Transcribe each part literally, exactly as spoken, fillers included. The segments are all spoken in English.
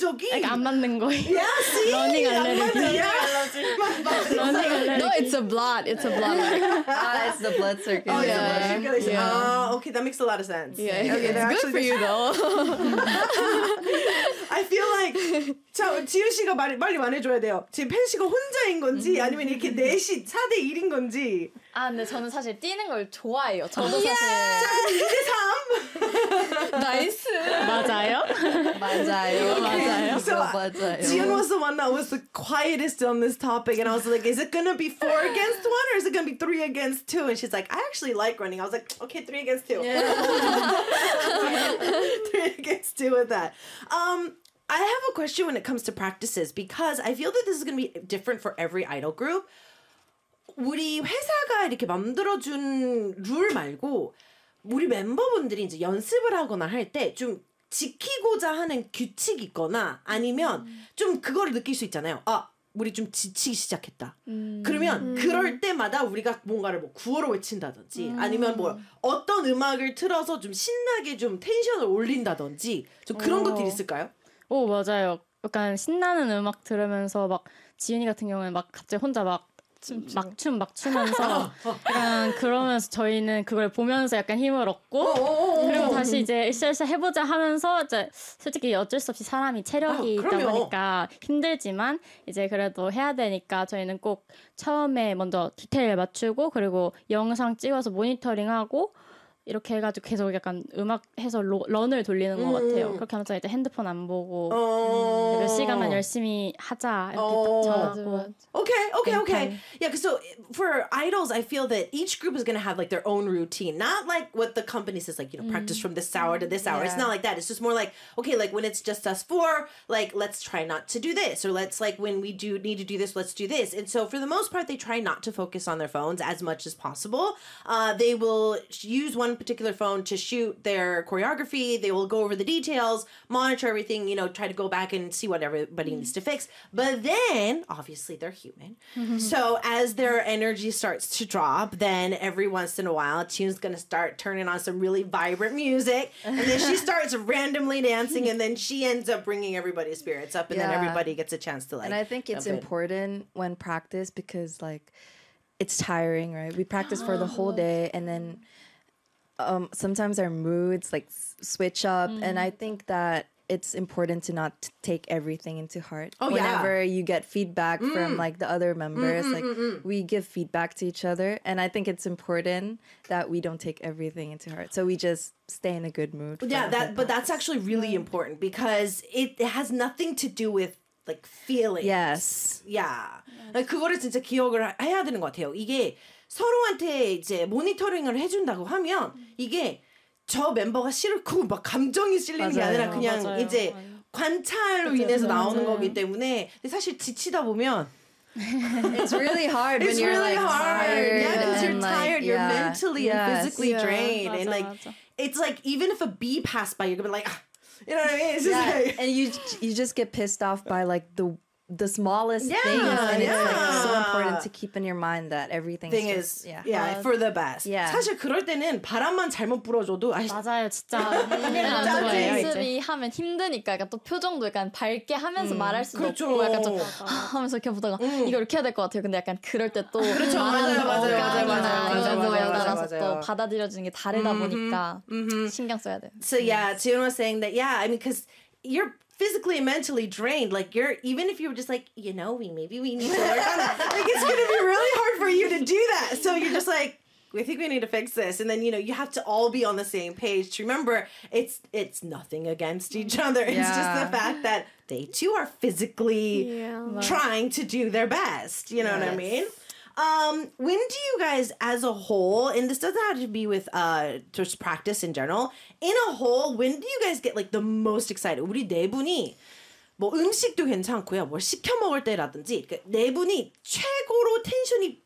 갑자기 like 안 맞는 거예요. Yeah, see? 러닝 알레르기. 러닝 알레르기. No, it's a blood. It's a blood. Ah, it's the blood circulation. Oh, yeah. Yeah. Circulation. Yeah. Ah, okay, that makes a lot of sense. Yeah, Okay, that it's good actually for you though. I feel like 자, 지우 씨가 말, 빨리 말해줘야 돼요. 지금 펜 씨가 혼자인 건지 아니면 이렇게 넷이 사 대 일인 건지. 아, 근데 저는 사실 뛰는 걸 좋아해요. 저도 사실 이 대 삼. 나이스. 맞아요? 맞아요. 맞아요. So 맞아요. Jian was the one that was the quietest on this topic, and I was like, "Is it gonna be four against one, or is it gonna be three against two?" And she's like, "I actually like running." I was like, "Okay, three against two." Yeah. Three against two with that. Um, I have a question when it comes to practices because I feel that this is gonna be different for every idol group. 우리 회사가 이렇게 만들어준 룰 말고 우리 멤버분들이 이제 연습을 하거나 할 때 좀 지키고자 하는 규칙이 있거나 아니면 좀 그거를 느낄 수 있잖아요. 아, 우리 좀 지치기 시작했다. 음. 그러면 음. 그럴 때마다 우리가 뭔가를 뭐 구호를 외친다든지 음. 아니면 뭐 어떤 음악을 틀어서 좀 신나게 좀 텐션을 올린다든지 좀 그런 오. 것들이 있을까요? 오, 맞아요. 약간 신나는 음악 들으면서 막 지윤이 같은 경우는 막 갑자기 혼자 막 막춤 막 추면서 약간 그러면서 저희는 그걸 보면서 약간 힘을 얻고 그리고 다시 이제 으쌰으쌰 해보자 하면서 이제 솔직히 어쩔 수 없이 사람이 체력이 아, 있다 보니까 힘들지만 이제 그래도 해야 되니까 저희는 꼭 처음에 먼저 디테일 맞추고 그리고 영상 찍어서 모니터링하고 이렇게 해가지고 계속 약간 음악 해서 로, 런을 돌리는 것 같아요. 그렇게 하면서 이제 핸드폰 안 보고 어... 몇 시간만 열심히 하자 이렇게 어... 딱 정하고. Okay, okay, okay. Yeah, because so for idols, I feel that each group is going to have like their own routine. Not like what the company says, like, you know, practice from this hour to this hour. Yeah. It's not like that. It's just more like, okay, like when it's just us four, like, let's try not to do this. Or let's, like, when we do need to do this, let's do this. And so for the most part, they try not to focus on their phones as much as possible. Uh, they will use one particular phone to shoot their choreography. They will go over the details, monitor everything, you know, try to go back and see what everybody needs to fix. But then, obviously, they're human. So as their energy starts to drop, then every once in a while, Tune's going to start turning on some really vibrant music. And then she starts randomly dancing, and then she ends up bringing everybody's spirits up, and Yeah. then everybody gets a chance to, like, and I think it's jump in. important when practice because like it's tiring, right? We practice for the whole day, and then um, sometimes our moods like s- switch up, Mm. and I think that it's important to not t- take everything into heart. Oh, yeah. Whenever you get feedback Mm. from like the other members, Mm, mm, like mm, mm. we give feedback to each other, and I think it's important that we don't take everything into heart. So we just stay in a good mood. for Yeah, the that whole but that's practice. actually really important because it, it has nothing to do with like feelings. Yes. Yeah. 그거를 진짜 기억을 하- 해야 되는 것 같아요. 이게 서로한테 이제 모니터링을 해준다고 하면 이게 저 멤버가 싫고 막 감정이 실리는 게 맞아요. 아니라 그냥 맞아요. 이제 관찰로 인해서 맞아요. 나오는 맞아요. 거기 때문에 근데 사실 지치다 보면 It's really hard when it's you're really like hard. tired. Yeah, because you're and, like, tired. You're yeah. mentally and Yes. physically Yeah. drained, and 맞아, like 맞아. it's like even if a bee passed by, you're gonna be like, ah, you know what I mean? It's just Yeah, like, and you you just get pissed off by like the the smallest Yeah, things, and it's like so yeah. important to keep in your mind that everything's thing just, is, yeah, yeah. for the best. Yeah. 사실 그럴 때는 바람만 잘못 불어줘도 아이, 맞아요, 진짜. 안 짜증이 좋아해요, 이제. 연습이 하면 힘드니까 약간 또 표정도 약간 밝게 하면서 말할 수도 그렇죠. 없고 약간 좀 하면서 이렇게 보다가 이거 이렇게 해야 될 것 같아요. 근데 약간 그럴 때 또 그렇죠. 말하는 맞아요, 맞아요, 맞아요, 맞아요, 어감이나 맞아요, 거에 맞아요, 따라서 맞아요. 또 받아들여지는 게 다르다 보니까 신경 써야 돼요. So yeah, Tiana was saying that yeah, I mean, because you're physically and mentally drained. Like you're even if you were just like you know we maybe we need to work on that. Like it's gonna be really hard for you to do that. So you're just like. We think we need to fix this, and then you know you have to all be on the same page to remember it's it's nothing against each other. It's just Yeah. the fact that they too are physically Yeah. trying to do their best. You know what I Yes. mean? Um, when do you guys, as a whole, and this doesn't have to be with uh just practice in general, in a whole, when do you guys get like the most excited? 우리 네 분이 뭐 음식도 괜찮고요, 뭘 시켜 먹을 때라든지 그 네 분이 최고로 텐션이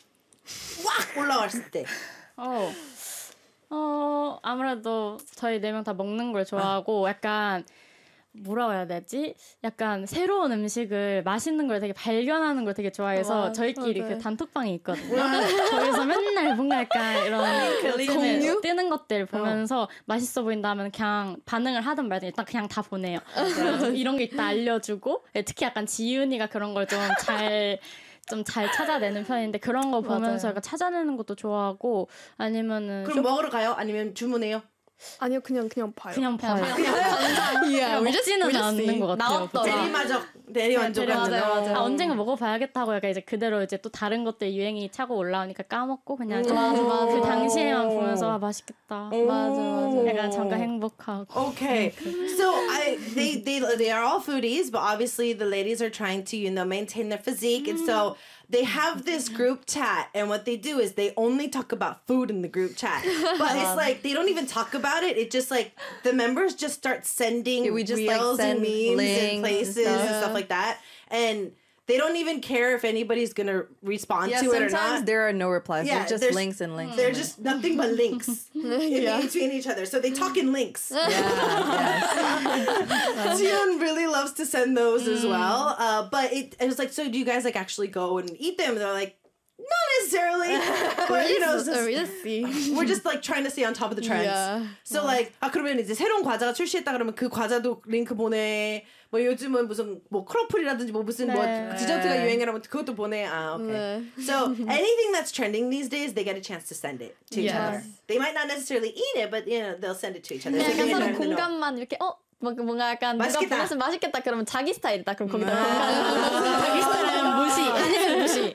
확 올라갔을 때. 어, 어 아무래도 저희 네 명 다 먹는 걸 좋아하고 약간 뭐라고 해야 되지? 약간 새로운 음식을 맛있는 걸 되게 발견하는 걸 되게 좋아해서 와, 저희끼리 맞아요. 그 단톡방이 있거든요. 거기서 맨날 뭔가 약간 이런 요즘에 뜨는 것들 보면서 맛있어 보인다 하면 그냥 반응을 하든 말든 일단 그냥 다 보내요. 그래서 이런 게 있다 알려주고 특히 약간 지윤이가 그런 걸 좀 잘 좀 잘 찾아내는 편인데 그런 거 보면서 맞아요. 약간 찾아내는 것도 좋아하고 아니면은 그럼 먹으러 가요? 아니면 주문해요? 아니요, 그냥 그냥 봐요. 그냥 봐요. Yeah, we just 먹지는 we just 않는 see. 것 같아요. 나왔더라. 대리만족, 대리만족하는 맞아요, 맞아요. 아, 언젠가 먹어봐야겠다고 약간 이제 그대로 이제 또 다른 것들 유행이 차고 올라오니까 까먹고 그냥 좀 맞아, 맞아. 그 당시에만 보면서 아 맛있겠다. 맞아, 맞아. 약간 잠깐 행복하고. Okay, so I they they they are all foodies, but obviously the ladies are trying to you know maintain their physique, and so they have this group chat, and what they do is they only talk about food in the group chat. But it's like they don't even talk about it. It just like the members just start sending Yeah, we just, like, reels and send memes links and and places stuff. and stuff like that, and they don't even care if anybody's gonna respond Yeah, to it or sometimes not. there are no replies. Yeah, They're just there's- links and links. They're and just nothing but links in between each other. So they talk in links. links. yeah, Jiyeon really loves to send those as well. Uh, but it, it was like, so do you guys like actually go and eat them? And they're like, not necessarily. But you know, it's Uh, just- we just see. we're just like trying to stay on top of the trends. Yeah. So like, 아 그러면 이제 새로운 과자가 출시했다 그러면 그 과자도 링크 보내. 뭐 요즘은 무슨 뭐 크로플이라든지 뭐 무슨 뭐 네. 디저트가 유행이라면 그것도 보내. 아, okay. 네. So anything that's trending these days, they get a chance to send it to each Yes. other. They might not necessarily eat it, but you know they'll send it to each other. So 약간 they 서로 know. 공감만 이렇게 어 뭐- 뭔가 약간 누가 맛있겠다. 보냈으면 맛있겠다 그러면 자기 스타일이다 그럼 거기다 자기 스타일은 무시 아니면 무시.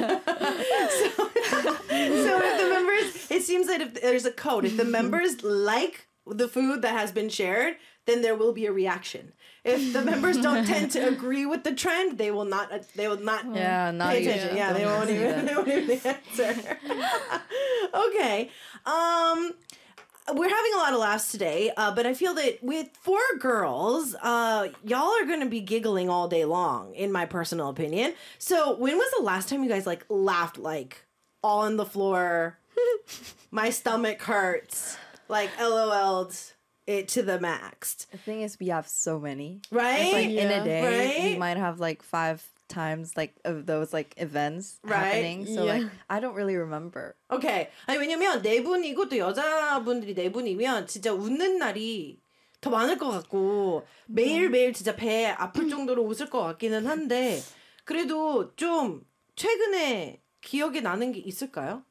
So if the members, it seems that if there's a code, if the members like the food that has been shared, then there will be a reaction. If the members don't tend to agree with the trend, they will not. Uh, they will not. Yeah, not pay even- attention. Yeah, they don't won't see even. that. They won't even answer. Okay. Um. We're having a lot of laughs today, uh, but I feel that with four girls, uh, y'all are going to be giggling all day long, in my personal opinion. So, when was the last time you guys like laughed like all on the floor? My stomach hurts. Like LOL'd it to the max. The thing is, we have so many. Right? It's like in Yeah. a day, Right? we might have like five times like of those like events Right. happening. So Yeah. like I don't really remember. Okay. 아니 왜냐면 네 분이고 또 여자분들이 네 분이면 진짜 웃는 날이 더 많을 것 같고 매일매일 진짜 배 아플 정도로 웃을 것 같기는 한데 그래도 좀 최근에 기억에 나는 게 있을까요?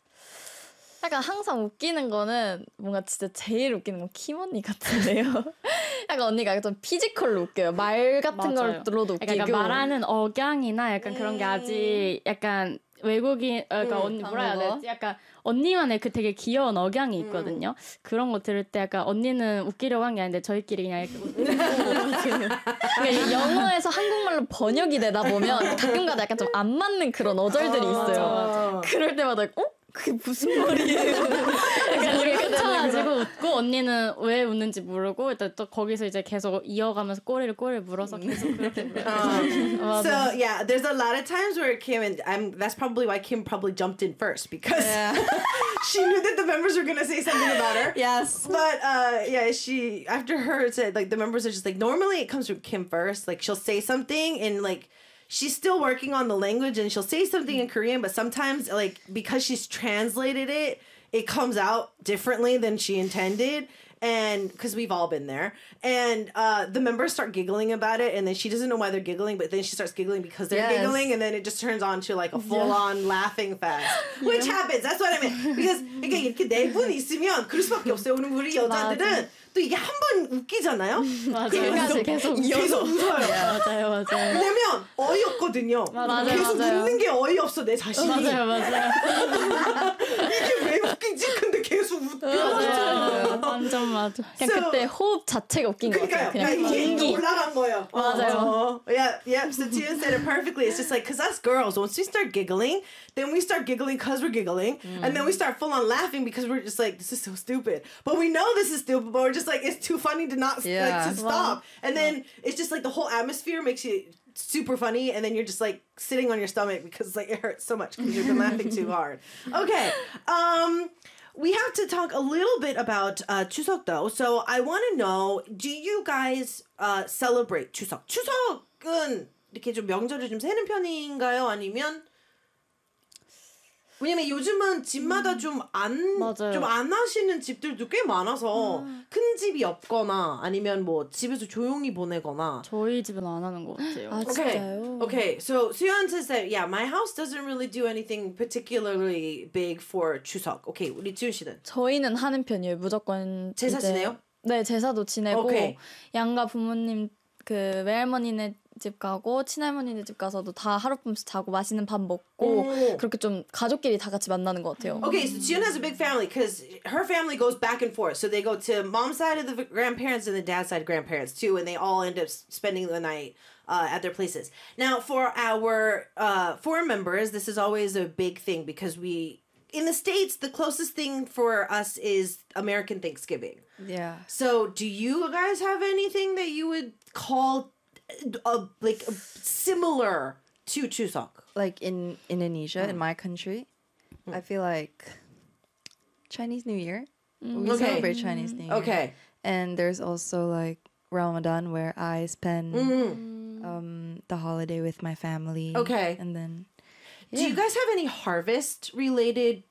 약간 항상 웃기는 거는 뭔가 진짜 제일 웃기는 건 킴 언니 같은데요. 약간 언니가 좀 피지컬로 웃겨요. 말 같은 맞아요. 걸로도 웃기고. 그러니까 말하는 억양이나 약간 그런 게 아직 약간 외국인, 어, 그러니까 음, 언니 뭐라 해야 한국어? 되지? 약간 언니만의 그 되게 귀여운 억양이 있거든요. 그런 거 들을 때 약간 언니는 웃기려고 한 게 아닌데 저희끼리 그냥 이렇게 웃고 그러니까 이게 영어에서 한국말로 번역이 되다 보면 가끔가다 약간 좀 안 맞는 그런 어절들이 있어요. 아, 그럴 때마다 어? 그게 무슨 말이에요? 약간 우리가 흩어가지고 웃고 언니는 왜 웃는지 모르고 일단 또 거기서 이제 계속 이어가면서 꼬리를 꼬리를 물어서 계속 그렇게 물어요. So yeah, there's a lot of times where Kim and I'm. That's probably why Kim probably jumped in first because she knew that the members were gonna say something about her. Yes. But uh, yeah, she after her said like the members are just like normally it comes from Kim first. Like she'll say something and like she's still working on the language and she'll say something in Korean, but sometimes like because she's translated it, it comes out differently than she intended. And because we've all been there, and uh, the members start giggling about it, and then she doesn't know why they're giggling, but then she starts giggling because they're Yes. giggling, and then it just turns on to like a full-on laughing fest, which happens. That's what I mean. Because 이게 이렇게 네 분 있으면 그럴 수밖에 없어요. 우리 우리 여자들은 또 이게 한 번 웃기잖아요. 맞아요. 그러면 계속 계속 웃어요. 맞아요, 맞아요. 왜냐면 어이없거든요. 맞아요, 계속 맞아요. 웃는 게 어이없어 내 자신이. 맞아요, 맞아요. 이게 왜 웃기지? 근데 계속 웃겨. 맞아요. 완전 맞아. 그냥 So- 그때 호흡 자체가 웃긴 것 그러니까요. 같아요. 그냥 그러니까 이게 연기. 올라간 거예요. 맞아요. 어, yeah, yeah. So Tia said it perfectly. It's just like, because us girls, once we start giggling, then we start giggling because we're giggling, and then we start full on laughing because we're just like, this is so stupid. But we know this is stupid, but we're just like, it's too funny to not Yeah. like to stop. And then it's just like the whole atmosphere makes you super funny, and then you're just like sitting on your stomach because like it hurts so much because you've been laughing too hard. Okay. Um. we have to talk a little bit about uh, 추석 though. So I want to know, do you guys uh, celebrate 추석? 추석은 이렇게 좀 명절을 좀 새는 편인가요? 아니면 왜냐면 요즘은 집마다 좀 안 맞아요. 좀 안 하시는 집들도 꽤 많아서 큰 집이 없거나 아니면 뭐 집에서 조용히 보내거나. 저희 집은 안 하는 것 같아요. 아 Okay. 진짜요? Okay. So Suyeon says that yeah, my house doesn't really do anything particularly big for 추석. Okay. 우리 지훈 씨는 저희는 하는 편이에요. 무조건 제사 이제- 지내요? 네, 제사도 지내고 오케이. 양가 부모님 그 외할머니네 집 가고 친할머니네 집 가서도 다 하룻밤씩 자고 맛있는 밥 먹고 오. 그렇게 좀 가족끼리 다 같이 만나는 것 같아요. Okay, so Jiun has a big family because her family goes back and forth. So they go to mom's side of the grandparents and the dad's side grandparents too, and they all end up s- spending the night uh, at their places. Now, for our uh, foreign members, this is always a big thing because we, in the States, the closest thing for us is American Thanksgiving. Yeah. So, do you guys have anything that you would call a, like a, similar to Chuseok? Like in Indonesia, in my country, I feel like Chinese New Year. We Okay. celebrate Chinese New Year. Okay. And there's also like Ramadan where I spend Mm. um, the holiday with my family. Okay. And then Do you guys have any harvest related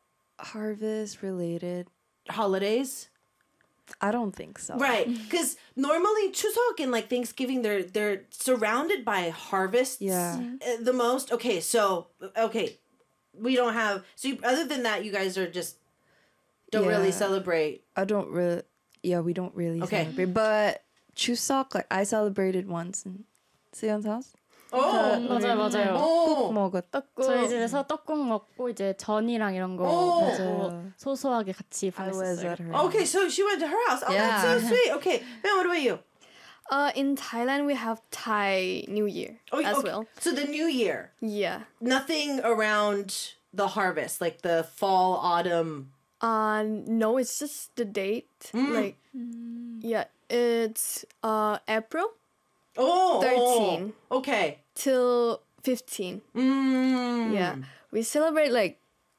harvest related. holidays? I don't think so. Right, because normally Chuseok and like Thanksgiving, they're they're surrounded by harvests. Yeah. uh, the most. Okay, so okay, we don't have. So you, other than that, you guys are just don't really Yeah. celebrate. I don't really. Yeah, we don't really Okay. celebrate. But Chuseok, like I celebrated once in Seon's house. Oh, 맞아요, 맞아요. oh, 먹었. 저희 집에서 떡국 먹고 이제 전이랑 이런 거 오. 먹고 소소하게 같이 I was 보냈었어요. at her. okay. So she went to her house. Oh, that's so Yeah. sweet. Okay, Ben, what about you? Uh, in Thailand, we have Thai New Year Oh, as okay. well. So the New Year, Yeah. nothing around the harvest, like the fall, autumn. Uh, no, it's just the date. Like, yeah, it's uh April Oh, thirteen. oh, okay. till fifteen. Mm. Yeah, we celebrate like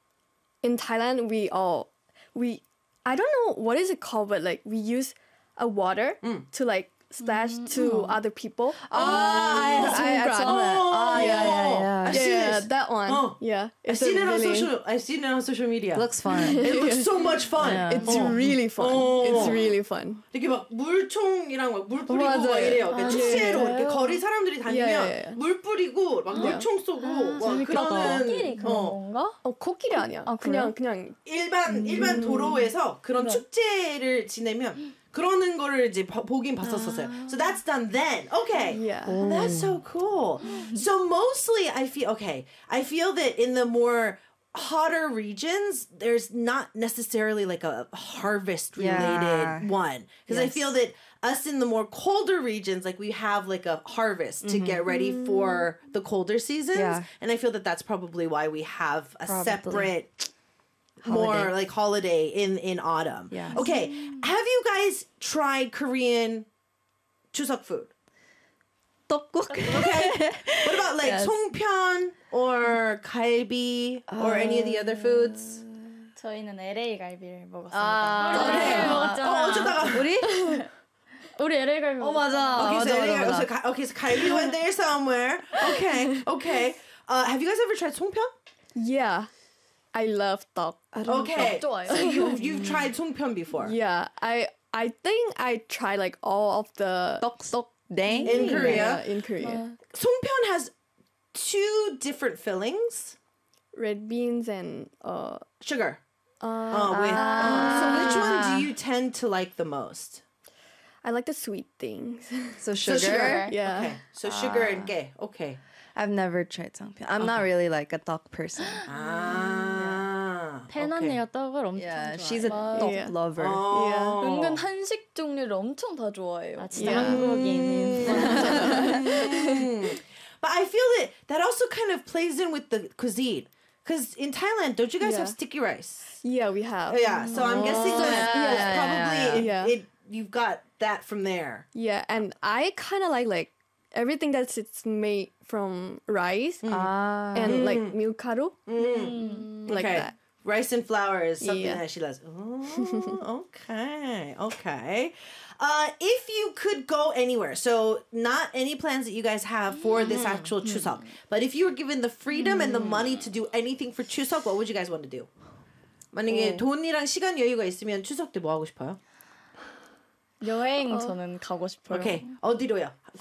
in Thailand. We all we I don't know what is it called, but like we use a water to like splash to other people. Oh, I, I saw that. Oh, yeah, yeah, yeah. I've seen Yeah, this. that one. Oh. Yeah, I've it's a seen it on really- social. I've seen it on social media. Looks fun. it looks so much fun. Yeah. It's 어. really fun. Oh. It's really fun. 이렇게 막 물총이랑 막 물 뿌리고 막 맞아요. 이래요. 그러니까 아, 축제로 예. 이렇게 거리 사람들이 다니면 예, 예, 예. 물 뿌리고 막 물총 쏘고 막 재밌겠다. 그러는 그런 어, 건가? 어 코끼리 아니야. 아, 그냥 그냥 일반 일반 도로에서 그런 축제를 지내면 그러는 거를 이제 봐- 보긴 봤었었어요. So that's done then. Okay. yeah. Oh, that's so cool. So mostly I feel okay. I feel that in the more hotter regions, there's not necessarily like a harvest related Yeah. one. Because I Yes. feel that us in the more colder regions, like we have like a harvest to get ready for the colder seasons. Yeah. And I feel that that's probably why we have a Probably. separate more Holiday. like holiday in in autumn. Yes. Okay. Have you guys tried Korean chuseok food? 떡국. Okay. What about like Yes. 송편 or 갈비 or any of the other foods? 저희는 엘에이 갈비를 먹었습니다. 아, 우리 그래. 갈비 어, 먹었잖아. 어쩌다가 우리? 우리 엘에이 갈비 어 먹었잖아. 맞아. okay, 맞아 so, 맞아 there you go. 맞아. so 가- okay, so 갈비 went there somewhere. Okay, okay. Uh, have you guys ever tried 송편? Yeah. I love dog. Okay, 좋아요. so you you've tried 송편 before Yeah, I I think I tried like all of the 떡 땡. in Korea. Yeah, in Korea. 송편 has two different fillings. Red beans and uh Sugar. uh Oh, wait. So which one do you tend to like the most? I like the sweet things. So So sugar. Yeah. Okay. So sugar and gay. Okay. I've never tried 성편. I'm not really like a 떡 person. Ah. 팬 okay. 언니가 떡을 엄청 Yeah, 좋아해. she's a 떡 Yeah. lover. Oh. 은근 한식 종류를 엄청 다 좋아해요. 아 진짜 Yeah. 한국인. Mm. But I feel that that also kind of plays in with the cuisine. Because in Thailand, don't you guys have Yeah. sticky rice? Yeah, we have. Oh, yeah. So I'm guessing that yeah, yes, yeah, probably yeah, It, yeah. it you've got that from there. Yeah, and I kind of like like everything that's it's made from rice Ah. and like milk caro, Mm. like Okay. that. Rice and flour is something Yeah. that she loves. Oh, okay, okay. Uh, if you could go anywhere, so not any plans that you guys have for this actual Chuseok, but if you were given the freedom and the money to do anything for Chuseok, what would you guys want to do? 만약에 돈이랑 시간 여유가 있으면 추석 때 뭐 하고 싶어요? 여행 저는 가고 싶어요. 오케이, 어디로요?